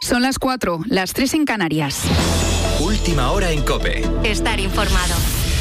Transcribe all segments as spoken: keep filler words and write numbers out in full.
Son las cuatro, las tres en Canarias. Última hora en COPE. Estar informado.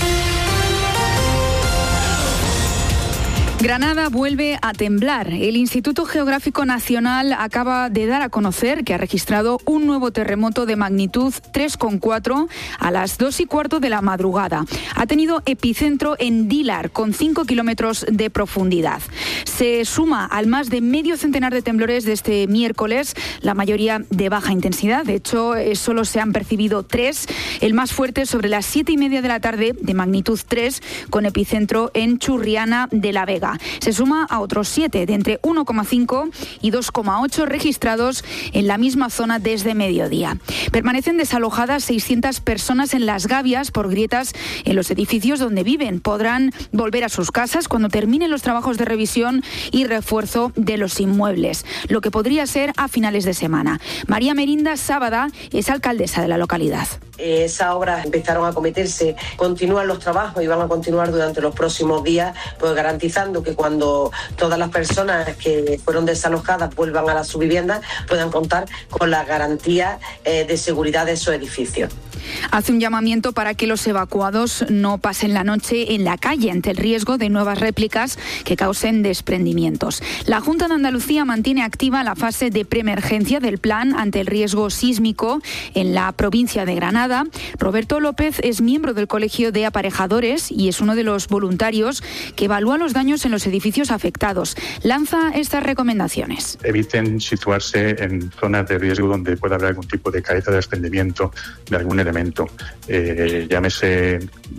Granada vuelve a temblar. El Instituto Geográfico Nacional acaba de dar a conocer que ha registrado un nuevo terremoto de magnitud tres coma cuatro a las dos y cuarto de la madrugada. Ha tenido epicentro en Dílar, con cinco kilómetros de profundidad. Se suma al más de medio centenar de temblores de este miércoles, la mayoría de baja intensidad. De hecho, solo se han percibido tres. El más fuerte sobre las siete y media de la tarde, de magnitud tres, con epicentro en Churriana de la Vega. Se suma a otros siete, de entre uno coma cinco y dos coma ocho registrados en la misma zona desde mediodía. Permanecen desalojadas seiscientas personas en Las Gavias por grietas en los edificios donde viven. Podrán volver a sus casas cuando terminen los trabajos de revisión y refuerzo de los inmuebles, lo que podría ser a finales de semana. María Merinda Sábada es alcaldesa de la localidad. Esas obras empezaron a cometerse, continúan los trabajos y van a continuar durante los próximos días, pues garantizando que cuando todas las personas que fueron desalojadas vuelvan a las viviendas puedan contar con las garantías eh, de seguridad de esos edificios. Hace un llamamiento para que los evacuados no pasen la noche en la calle ante el riesgo de nuevas réplicas que causen desprendimientos. La Junta de Andalucía mantiene activa la fase de preemergencia del plan ante el riesgo sísmico en la provincia de Granada. Roberto López es miembro del Colegio de Aparejadores y es uno de los voluntarios que evalúa los daños en los edificios afectados. Lanza estas recomendaciones. Eviten situarse en zonas de riesgo donde pueda haber algún tipo de caída de desprendimiento de algún elemento. Eh, llámese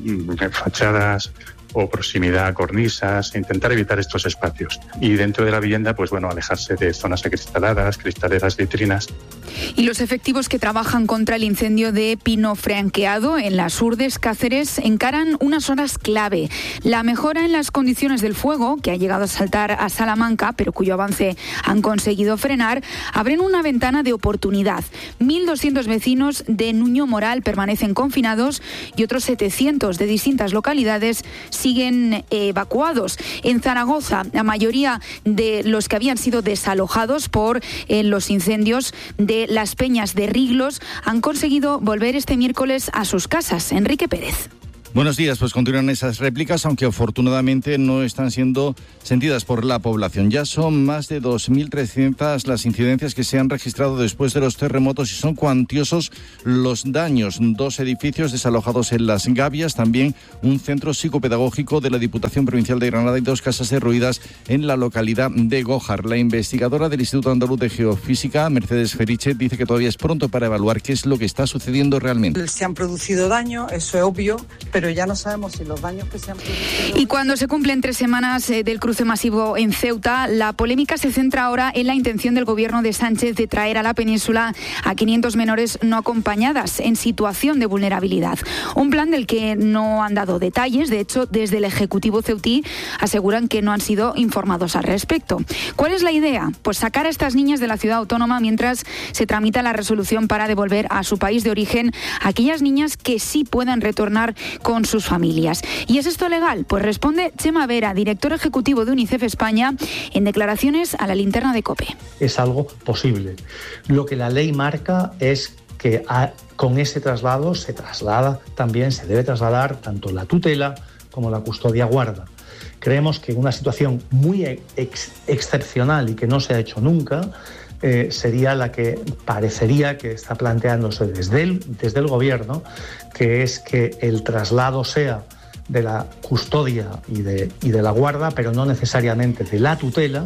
fachadas o proximidad a cornisas, intentar evitar estos espacios. Y dentro de la vivienda, pues bueno, alejarse de zonas acristaladas, cristaleras, vitrinas. Y los efectivos que trabajan contra el incendio de Pino Franqueado en las Urdes, Cáceres, encaran unas horas clave. La mejora en las condiciones del fuego, que ha llegado a saltar a Salamanca, pero cuyo avance han conseguido frenar, abren una ventana de oportunidad. mil doscientos vecinos de Nuño Moral permanecen confinados y otros setecientos de distintas localidades siguen evacuados. En Zaragoza, la mayoría de los que habían sido desalojados por eh, los incendios de las Peñas de Riglos han conseguido volver este miércoles a sus casas. Enrique Pérez. Buenos días, pues continúan esas réplicas, aunque afortunadamente no están siendo sentidas por la población. Ya son más de dos mil trescientas las incidencias que se han registrado después de los terremotos y son cuantiosos los daños. Dos edificios desalojados en Las Gavias, también un centro psicopedagógico de la Diputación Provincial de Granada y dos casas derruidas en la localidad de Gójar. La investigadora del Instituto Andaluz de Geofísica, Mercedes Feriche, dice que todavía es pronto para evaluar qué es lo que está sucediendo realmente. Se han producido daños, eso es obvio, pero pero ya no sabemos si los daños que se han producido... Y cuando se cumplen tres semanas eh, del cruce masivo en Ceuta, la polémica se centra ahora en la intención del gobierno de Sánchez de traer a la península a quinientos menores no acompañadas en situación de vulnerabilidad. Un plan del que no han dado detalles. De hecho, desde el Ejecutivo ceutí aseguran que no han sido informados al respecto. ¿Cuál es la idea? Pues sacar a estas niñas de la ciudad autónoma mientras se tramita la resolución para devolver a su país de origen a aquellas niñas que sí puedan retornar con con sus familias. ¿Y es esto legal? Pues responde Chema Vera, director ejecutivo de UNICEF España, en declaraciones a la linterna de COPE. Es algo posible. Lo que la ley marca es que a, con ese traslado se traslada, también se debe trasladar tanto la tutela como la custodia guarda. Creemos que una situación muy ex, excepcional y que no se ha hecho nunca eh, sería la que parecería que está planteándose desde el, desde el Gobierno, que es que el traslado sea de la custodia y de, y de la guarda, pero no necesariamente de la tutela.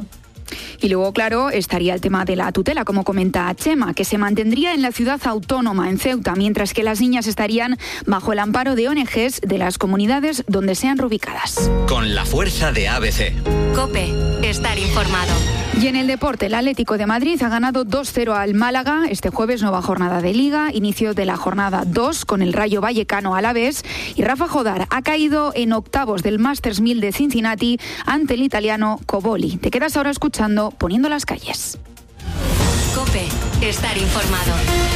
Y luego, claro, estaría el tema de la tutela, como comenta Chema, que se mantendría en la ciudad autónoma, en Ceuta, mientras que las niñas estarían bajo el amparo de O N Ges de las comunidades donde sean reubicadas. Con la fuerza de A B C. COPE, estar informado. Y en el deporte, el Atlético de Madrid ha ganado dos cero al Málaga. Este jueves, nueva jornada de Liga, inicio de la jornada dos con el Rayo Vallecano Alavés. Y Rafa Jodar ha caído en octavos del Masters mil de Cincinnati ante el italiano Coboli. Te quedas ahora escuchando Poniendo las calles. COPE, estar informado.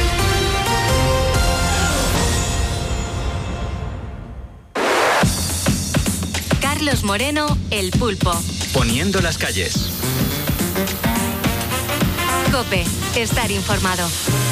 Carlos Moreno, El Pulpo. Poniendo las calles. COPE, estar informado.